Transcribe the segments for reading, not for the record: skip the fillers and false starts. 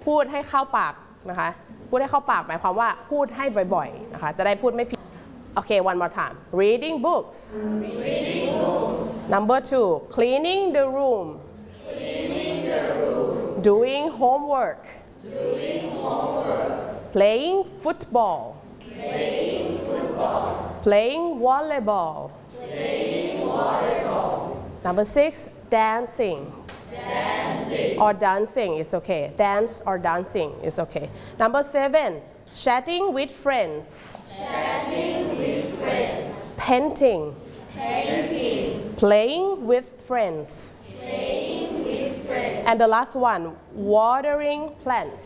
พูดให้เข้าปากนะคะพูดให้เข้าปากหมายความว่าพูดให้บ่อยๆนะคะจะได้พูดไม่ผิดโอเค one more time reading books number 2 cleaning the room doing homework playing football playing volleyball number 6 dancing or dancing is okay dance or dancing is okay number 7 chatting with friends painting playing with friends and the last one watering plants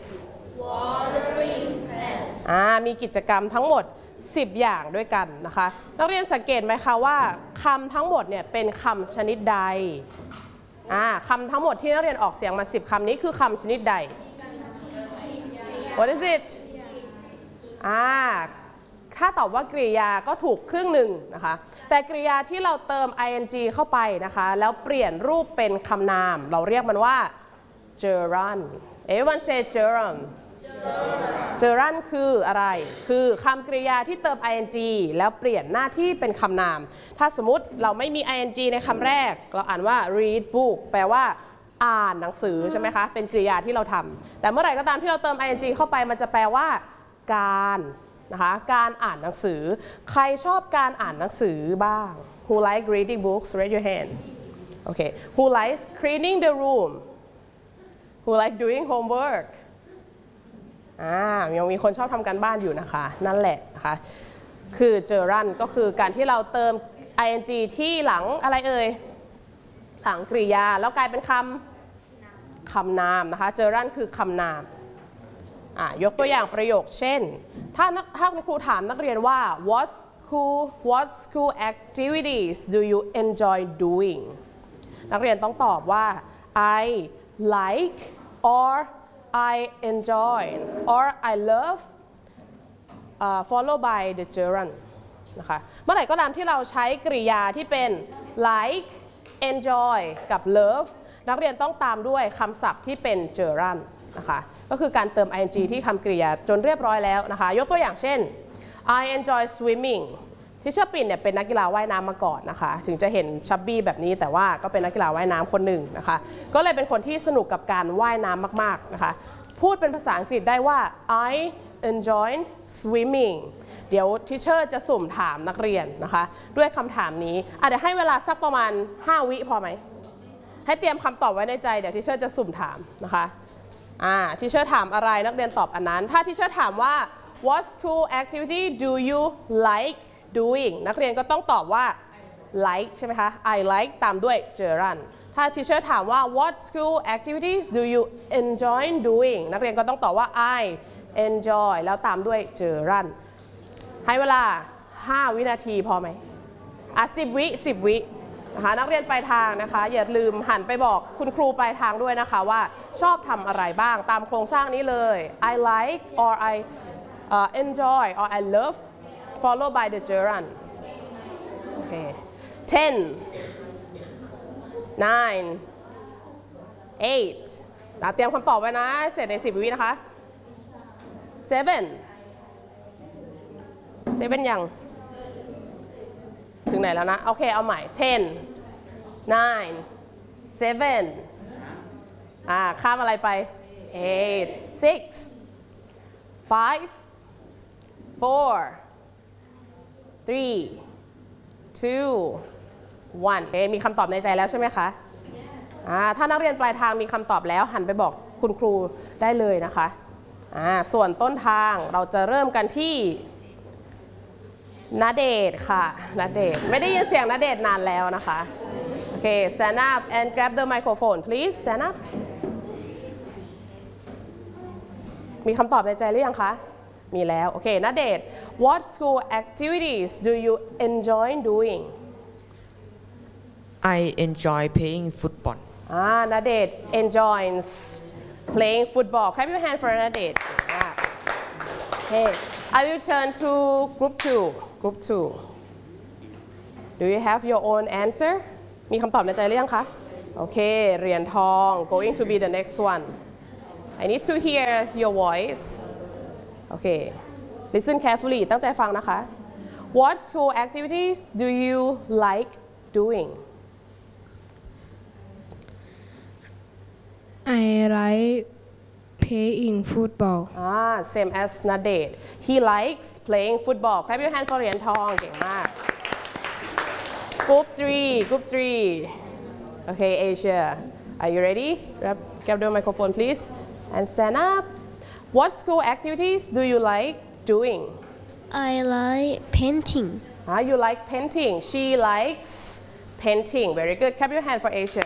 มีกิจกรรมทั้งหมด10 อย่างด้วยกันนะคะนักเรียนสังเกตไหมคะว่าคำทั้งหมดเนี่ยเป็นคำชนิดใดคำทั้งหมดที่นักเรียนออกเสียงมา10 คำนี้คือคำชนิดใด What is it ถ้าตอบว่ากริยาก็ถูกครึ่งหนึ่งนะคะแต่กริยาที่เราเติม ing เข้าไปนะคะแล้วเปลี่ยนรูปเป็นคำนามเราเรียกมันว่า gerund everyone say gerund gerund คืออะไรคือคำกริยาที่เติม ing แล้วเปลี่ยนหน้าที่เป็นคำนามถ้าสมมติเราไม่มี ing ในคำแรกเราอ่านว่า read book แปลว่าอ่านหนังสือใช่ไหมคะเป็นกริยาที่เราทำแต่เมื่อไหร่ก็ตามที่เราเติม ing เข้าไปมันจะแปลว่าการนะคะการอ่านหนังสือใครชอบการอ่านหนังสือบ้าง Who like reading books raise your hand okay Who likes cleaning the room Who like doing homeworkยังมีคนชอบทำการบ้านอยู่นะคะนั่นแหละนะคะคือ gerund ก็คือการที่เราเติม ing ที่หลังอะไรเอ่ยหลังกริยาแล้วกลายเป็นคำนามนะคะ gerund คือคำนามยกตัวอย่างประโยคเช่นถ้าคุณครูถามนักเรียนว่า what school activities do you enjoy doing นักเรียนต้องตอบว่า I like or I enjoy or I love followed by the gerund นะคะเมื่อไหร่ก็ตามที่เราใช้กริยาที่เป็น like enjoy กับ love นักเรียนต้องตามด้วยคำศัพท์ที่เป็น gerund นะคะก็คือการเติม ing ที่คำกริยาจนเรียบร้อยแล้วนะคะยกตัวอย่างเช่น I enjoy swimming ที่เชอร์ปิ่นเนี่ยเป็นนักกีฬาว่ายน้ำมาก่อนนะคะถึงจะเห็นชับบี้แบบนี้แต่ว่าก็เป็นนักกีฬาว่ายน้ำคนหนึ่งนะคะก็เลยเป็นคนที่สนุกกับการว่ายน้ำมากๆนะคะพูดเป็นภาษาอังกฤษได้ว่า I enjoy swimming เดี๋ยวทิเชอร์จะสุ่มถามนักเรียนนะคะด้วยคำถามนี้เดี๋ยวให้เวลาสักประมาณ5 วิพอไหมให้เตรียมคำตอบไว้ในใจเดี๋ยวทิเชอร์จะสุ่มถามนะคะทิเชอร์ถามอะไรนักเรียนตอบอันนั้นถ้าทิเชอร์ถามว่า what school activity do you like doing นักเรียนก็ต้องตอบว่า like ใช่ไหมคะ I like ตามด้วย gerund ถ้าทิเชอร์ถามว่า what school activities do you enjoy doing นักเรียนก็ต้องตอบว่า I enjoy แล้วตามด้วย gerund ให้เวลา5 วินาทีพอไหม10 วินะคะนักเรียนปลายทางนะคะอย่าลืมหันไปบอกคุณครูปลายทางด้วยนะคะว่าชอบทำอะไรบ้างตามโครงสร้างนี้เลย I like or I enjoy or I love followed by the gerund okay 10 9 8เตรียมคำตอบไว้นะเสร็จใน10 วินะคะ7ยังถึงไหนแล้วนะโอเคเอาใหม่10 9 7ข้ามอะไรไป8 6 5 4 3 2 1มีคำตอบในใจแล้วใช่ไหมคะถ้านักเรียนปลายทางมีคำตอบแล้วหันไปบอกคุณครูได้เลยนะคะส่วนต้นทางเราจะเริ่มกันที่ณเดชน์ค่ะณเดชน์ไม่ได้ยินเสียงณเดชน์นานแล้วนะคะโอเค stand up and grab the microphone please stand up มีคำตอบในใจหรือยังคะมีแล้วโอเคณเดชน์ what school activities do you enjoy doing I enjoy playing football ณเดชน์ enjoys playing football clap your hand for ณเดชน์ okay I will turn to group 2 do you have your own answer มีคำตอบในใจหรือยังคะโอเคเหรียญทอง going to be the next one I need to hear your voice okay listen carefully ตั้งใจฟังนะคะ What school activities do you like doing I like playing football. Same as Nadet he likes playing football clap your hand for เหรียญทองเก่งมาก Group 3 okay Asia are you ready grab the microphone please and stand up what school activities do you like doing I like painting. You like painting she likes painting very good clap your hand for Asia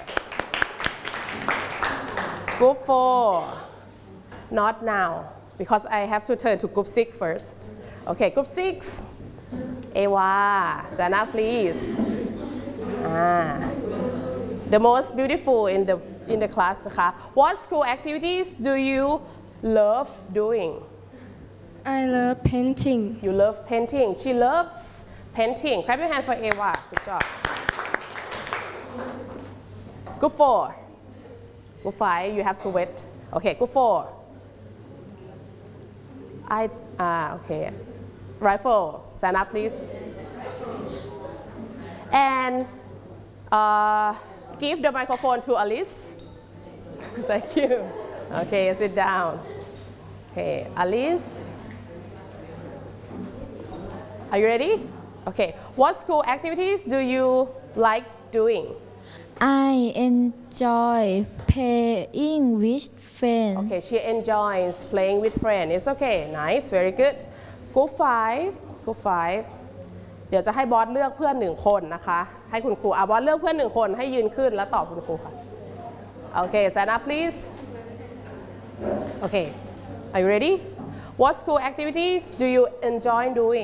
Group 4 not now because I have to turn to group 6 first okay group 6 Eva stand up please the most beautiful in the class นะคะ what school activities do you love doing I love painting. you love painting she loves painting clap your hand for Eva good job group 4 group 5 you have to wait okay group 4 okay rifle stand up please and give the microphone to Alice thank you okay sit down okay Alice are you ready okay what school activities do you like doing I enjoy playing with friends. okay she enjoys playing with friends it's okay nice very good group 5 เดี๋ยวจะให้บอสเลือกเพื่อน1คนนะคะให้คุณครูบอสเลือกเพื่อน1คนให้ยืนขึ้นแล้วตอบคุณครูค่ะโอเค stand up please okay are you ready what school activities do you enjoy doing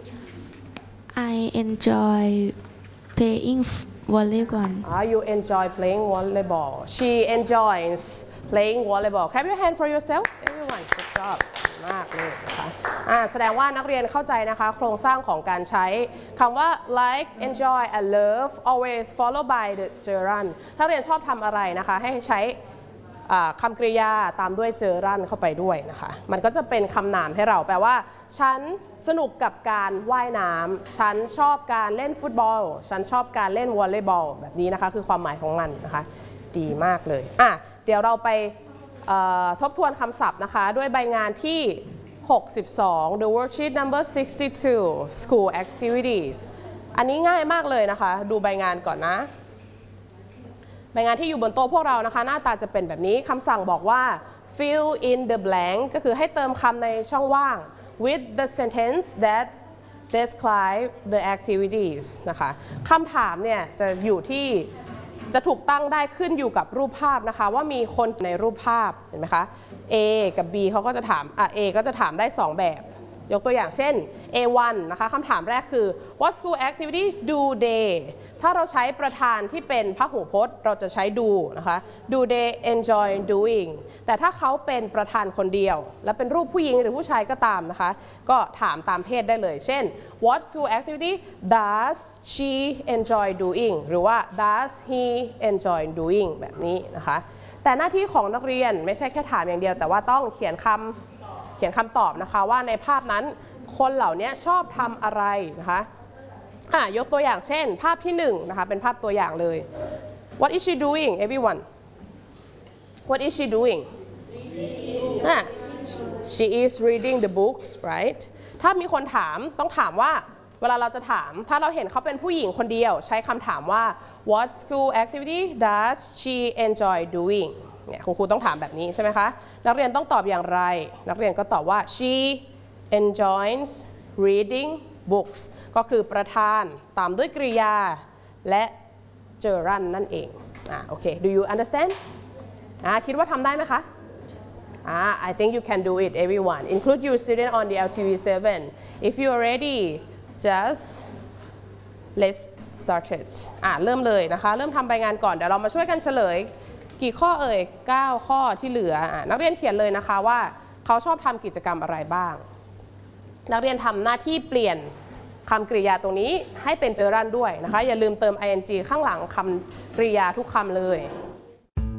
I enjoy playing volleyball. you enjoy playing volleyball she enjoys playing volleyball clap your hand for yourself everyone good job มากเลยนะคะแสดงว่านักเรียนเข้าใจนะคะโครงสร้างของการใช้คำว่า like enjoy and love always followed by the gerund ถ้าเรียนชอบทำอะไรนะคะให้ใช้คำกริยาตามด้วย gerund เข้าไปด้วยนะคะมันก็จะเป็นคำนามให้เราแปลว่าฉันสนุกกับการว่ายน้ำฉันชอบการเล่นฟุตบอลฉันชอบการเล่นวอลเลย์บอลแบบนี้นะคะคือความหมายของมันนะคะดีมากเลยเดี๋ยวเราไปทบทวนคำศัพท์นะคะด้วยใบงานที่ 62 the worksheet number 62 school activities อันนี้ง่ายมากเลยนะคะดูใบงานก่อนนะใบงานที่อยู่บนโต๊ะพวกเรานะคะหน้าตาจะเป็นแบบนี้คำสั่งบอกว่า fill in the blank ก็คือให้เติมคำในช่องว่าง with the sentence that describe the activities นะคะคำถามเนี่ยจะอยู่ที่จะถูกตั้งได้ขึ้นอยู่กับรูปภาพนะคะว่ามีคนในรูปภาพเห็นไหมคะ A กับ B เขาก็จะถามA ก็จะถามได้2แบบยกตัวอย่างเช่น A1 นะคะคำถามแรกคือ What school activity do they ถ้าเราใช้ประธานที่เป็นพหูพจน์เราจะใช้ do นะคะ do they enjoy doing แต่ถ้าเขาเป็นประธานคนเดียวและเป็นรูปผู้หญิงหรือผู้ชายก็ตามนะคะก็ถามตามเพศได้เลยเช่น What school activity does she enjoy doing หรือว่า does he enjoy doing แบบนี้นะคะแต่หน้าที่ของนักเรียนไม่ใช่แค่ถามอย่างเดียวแต่ว่าต้องเขียนคำตอบนะคะว่าในภาพนั้นคนเหล่านี้ชอบทำอะไรนะคะยกตัวอย่างเช่นภาพที่1นะคะเป็นภาพตัวอย่างเลย What is she doing everyone What is she doing She is reading the books right ถ้ามีคนถามต้องถามว่าเวลาเราจะถามถ้าเราเห็นเขาเป็นผู้หญิงคนเดียวใช้คำถามว่า What school activity does she enjoy doingเนี่ยครูต้องถามแบบนี้ใช่ไหมคะนักเรียนต้องตอบอย่างไรนักเรียนก็ตอบว่า she enjoys reading books ก็คือประธานตามด้วยกริยาและgerund นั่นเองโอเค do you understand คิดว่าทำได้ไหมคะ I think you can do it everyone include you student on the LTV7 if you are ready just let's start it เริ่มเลยนะคะเริ่มทำใบงานก่อนเดี๋ยวเรามาช่วยกันเฉลยกี่ข้อเอ่ย9ข้อที่เหลือนักเรียนเขียนเลยนะคะว่าเขาชอบทำกิจกรรมอะไรบ้างนักเรียนทำหน้าที่เปลี่ยนคำกริยาตรงนี้ให้เป็นgerundด้วยนะคะอย่าลืมเติม ing ข้างหลังคำกริยาทุกคำเลย